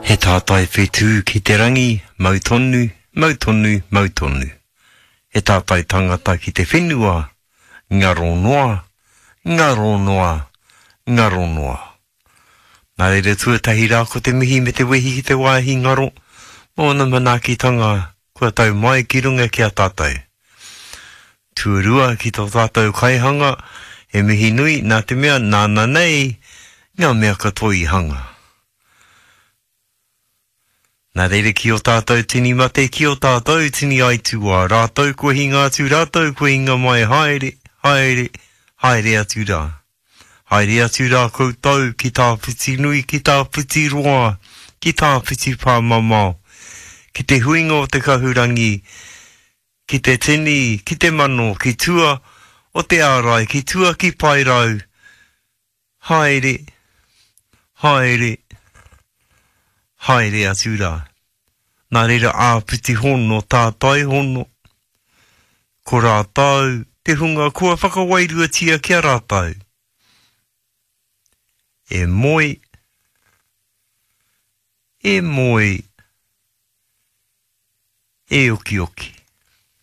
He tātai whetū ki te rangi, mautonu, mautonu, mautonu. He tātai tangata ki te whenua, ngaro noa, ngaro noa, ngaro noa. Nā reira tuatahi rā ko te mihi me te wehi ki te waihi ngaro, mōna manaakitanga, kua tau mai ki runga ki a tātai. Tuarua ki tō tātou kaihanga, he mihi nui nā te mea nāna nei, ngā mea katoi hanga. Nā reira ki o tātou tini mate, ki o tātou tini aitua, rātou kua hinga atu, rātou kua hinga mai, haere, haere, haere atu rā. Haere atu rā koutou ki tā whiti nui, ki tā whiti roa, ki tā whiti pāmamau, ki te huinga o te kahurangi, ki te tini, ki te mano, ki tua o te ārai, ki tua ki pairau. Haere, haere, haere atu rā. Nā reira āpiti hono, tātai hono. Ko rātau, te hunga kua whakawairua tia kia rātau. E moi, e moi, e oki oki.